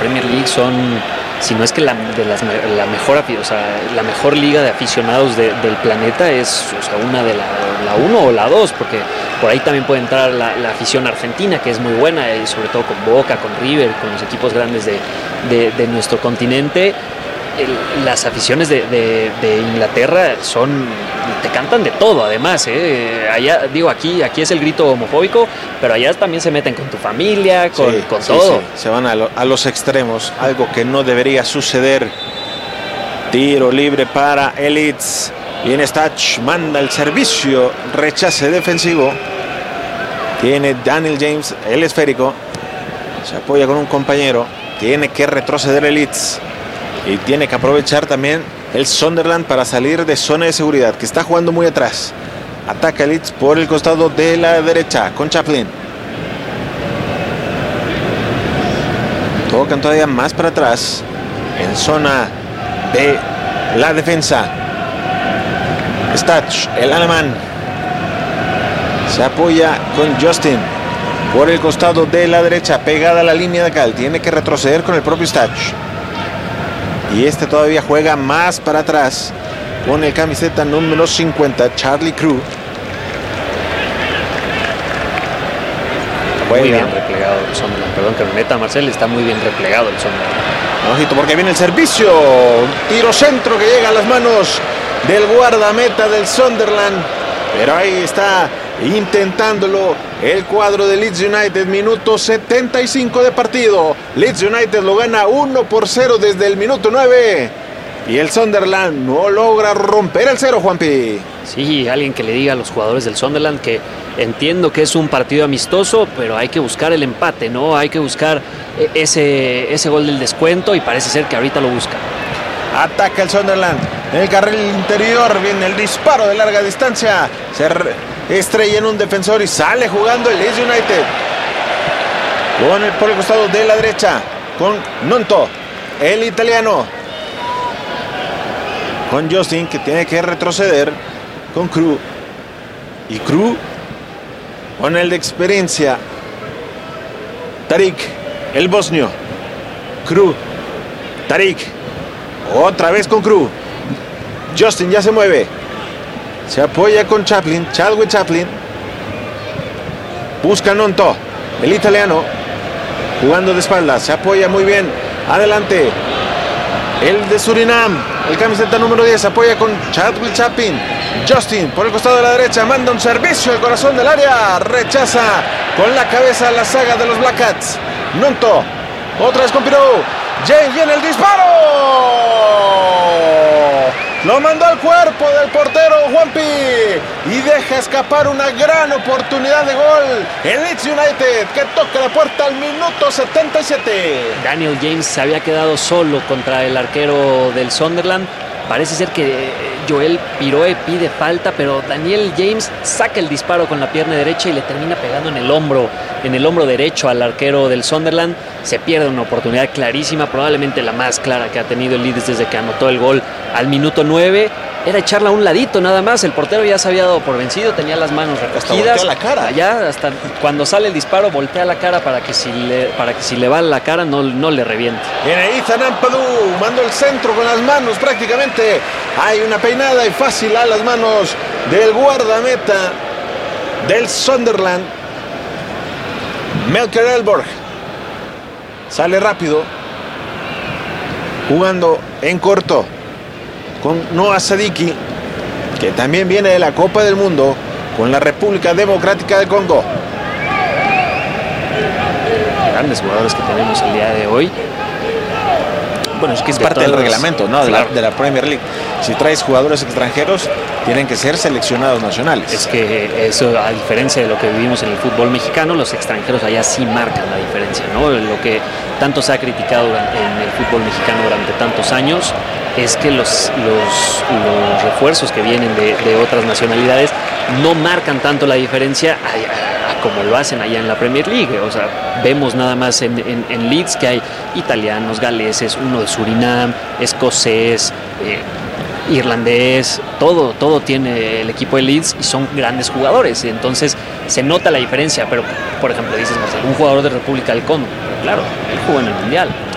Premier League son, si no es que la mejor liga de aficionados del planeta, es, o sea, una de la 1 o la 2, porque por ahí también puede entrar la afición argentina, que es muy buena, y sobre todo con Boca, con River, con los equipos grandes de nuestro continente. Las aficiones de Inglaterra te cantan de todo, además, allá, digo, aquí es el grito homofóbico, pero allá también se meten con tu familia, con todo. Sí. Se van a los extremos, algo que no debería suceder. Tiro libre para el Leeds. Viene Stach, manda el servicio, rechace defensivo. Tiene Daniel James el esférico, se apoya con un compañero, tiene que retroceder el Leeds. Y tiene que aprovechar también el Sunderland para salir de zona de seguridad, que está jugando muy atrás. Ataca el Leeds por el costado de la derecha con Chaplin. Tocan todavía más para atrás en zona de la defensa. Stach, el alemán, se apoya con Justin por el costado de la derecha, pegada a la línea de cal. Tiene que retroceder con el propio Stach. Y este todavía juega más para atrás con el camiseta número 50, Charlie Crew. Muy bien replegado el Sunderland. Perdón que me meta, Marcel, está muy bien replegado el Sunderland. Ojito, porque viene el servicio. Tiro centro que llega a las manos del guardameta del Sunderland. Pero ahí está intentándolo el cuadro de Leeds United. Minuto 75 de partido. Leeds United lo gana 1-0 desde el minuto 9. Y el Sunderland no logra romper el cero, Juanpi. Sí, alguien que le diga a los jugadores del Sunderland que entiendo que es un partido amistoso, pero hay que buscar el empate, ¿no? Hay que buscar ese gol del descuento, y parece ser que ahorita lo busca. Ataca el Sunderland en el carril interior. Viene el disparo de larga distancia. Se estrella en un defensor y sale jugando el Leeds United. Por el costado de la derecha con Nonto, el italiano. Con Justin, que tiene que retroceder con Crew. Y Crew con el de experiencia, Tarik, el bosnio. Crew, Tarik, otra vez con Crew. Justin ya se mueve. Se apoya con Chaplin, Chadwick Chaplin. Busca Nonto, el italiano, jugando de espaldas. Se apoya muy bien. Adelante el de Surinam, el camiseta número 10, se apoya con Chadwick Chaplin. Justin por el costado de la derecha manda un servicio al corazón del área. Rechaza con la cabeza la saga de los Black Cats. Nonto, otra vez con Pirou. James, viene el disparo. Lo mandó al cuerpo del portero Juanpi y deja escapar una gran oportunidad de gol. El Leeds United, que toca la puerta al minuto 77. Daniel James se había quedado solo contra el arquero del Sunderland. Parece ser que Joel Piroe pide falta, pero Daniel James saca el disparo con la pierna derecha y le termina pegando en el hombro derecho al arquero del Sunderland. Se pierde una oportunidad clarísima, probablemente la más clara que ha tenido el Leeds desde que anotó el gol al minuto 9. Era echarla a un ladito nada más. El portero ya se había dado por vencido, tenía las manos recogidas. Hasta voltea la cara. Allá, hasta cuando sale el disparo, voltea la cara para que si le va la cara no le reviente. Viene Ethan Ampadu, manda el centro con las manos prácticamente. Hay una peinada y fácil a las manos del guardameta del Sunderland, Melker Elborg. Sale rápido, jugando en corto con Noah Sadiki, que también viene de la Copa del Mundo con la República Democrática del Congo. Grandes jugadores que tenemos el día de hoy. Bueno, es que es parte del reglamento, ¿no? Claro. de la Premier League. Si traes jugadores extranjeros, tienen que ser seleccionados nacionales. Es que eso, a diferencia de lo que vivimos en el fútbol mexicano, los extranjeros allá sí marcan la diferencia, ¿no? Lo que tanto se ha criticado en el fútbol mexicano durante tantos años es que los refuerzos que vienen de otras nacionalidades no marcan tanto la diferencia como lo hacen allá en la Premier League. O sea, vemos nada más en Leeds que hay italianos, galeses, uno de Surinam, escocés, irlandés, todo tiene el equipo de Leeds y son grandes jugadores. Entonces se nota la diferencia. Pero, por ejemplo, dices, un jugador de República del Congo, pero claro, él jugó en el Mundial.